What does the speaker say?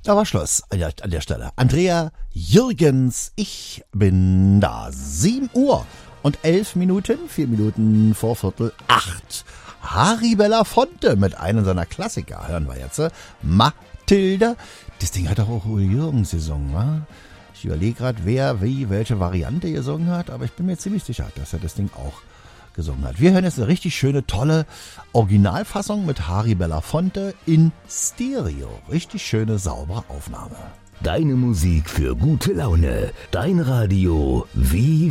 Da war Schluss an der Stelle. Andrea Jürgens, ich bin da. 7 Uhr und 11 Minuten, 4 Minuten vor 7:45. Harry Belafonte mit einem seiner Klassiker, hören wir jetzt. Mathilde. Das Ding hat doch auch Uwe Jürgens gesungen, wa? Ich überlege gerade, wer, wie, welche Variante gesungen hat, aber ich bin mir ziemlich sicher, dass er das Ding auch gesungen hat. Wir hören jetzt eine richtig schöne, tolle Originalfassung mit Harry Belafonte in Stereo. Richtig schöne, saubere Aufnahme. Deine Musik für gute Laune. Dein Radio wie